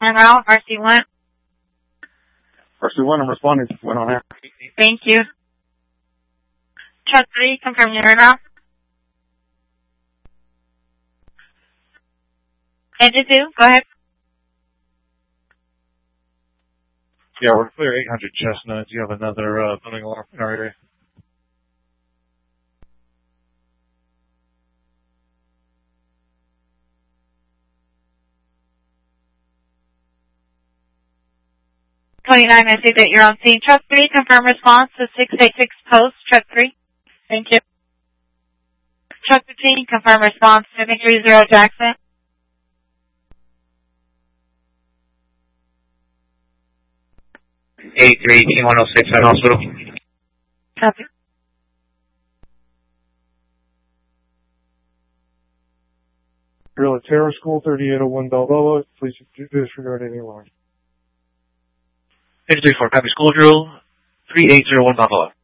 En route, RC1. RC1, I'm responding. Went on air. Thank you. Truck 3, confirm your en route. Engine 2, go ahead. Yeah, we're clear 800 Chestnut. Do you have another building alarm in our area? '29, I see that you're on scene. Truck 3, confirm response to 686 post, truck 3. Thank you. Truck 15, confirm response, 730 Jackson. T106 at hospital. Copy. Drill at Terror School, 3801 Balboa. Please disregard any alarm. Engine 34, copy school drill, 3801 Balboa.